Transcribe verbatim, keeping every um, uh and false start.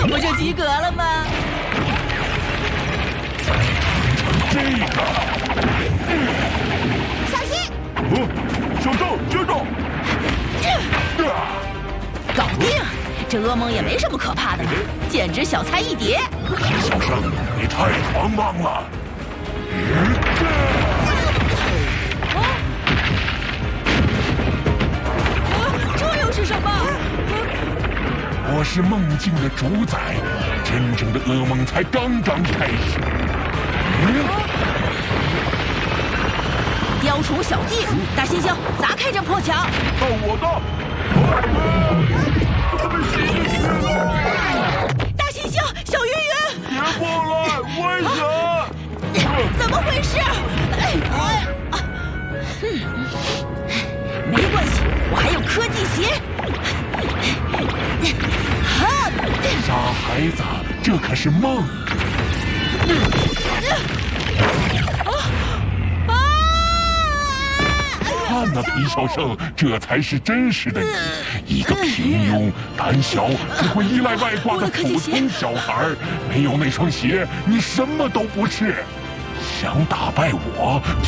这不就及格了吗？ 这个， 小心！ 哦，小郑接住！ 搞定！这噩梦也没什么可怕的，简直小菜一碟。 小生，你太狂妄了！ 这又是什么？ 我是梦境的主宰，真正的噩梦才刚刚开始。 雕虫小技，大猩猩砸开这破墙！ 到我的！ 大猩猩，小云云， 别过来，危险！ 怎么回事？没关系，我还有科技鞋。 傻孩子，这可是梦。看呐，皮小生，这才是真实的你，一个平庸、胆小、只会依赖外挂的普通小孩。没有那双鞋，你什么都不是。想打败我？